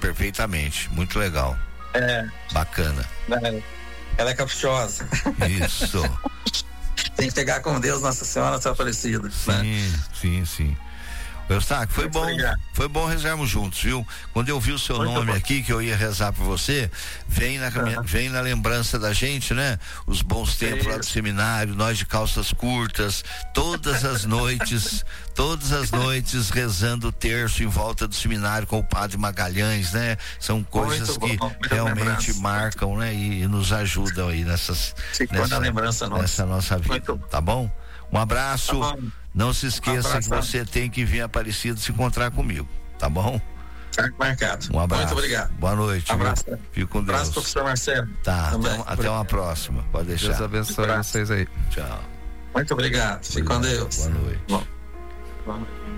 perfeitamente, muito legal. Bacana. Ela é caprichosa. Isso. Tem que pegar com Deus, Nossa Senhora Aparecida. Sim. Eustáquio, foi bom rezarmos juntos, viu? Quando eu vi o seu nome aqui, que eu ia rezar por você, vem na lembrança da gente, né? Os bons tempos lá do seminário, nós de calças curtas, todas as noites rezando o terço em volta do seminário com o Padre Magalhães, né? São coisas que realmente marcam, né? E nos ajudam aí nessa nossa vida, tá bom? Um abraço. Não se esqueça que você tem que vir Aparecido se encontrar comigo, tá bom? Tá marcado. Um abraço. Muito obrigado. Boa noite. Abraço. Fique com Deus. Abraço, professor Marcelo. Tá, até uma próxima. Pode deixar. Deus abençoe vocês aí. Tchau. Muito obrigado. Fique com Deus. Boa noite. Boa noite.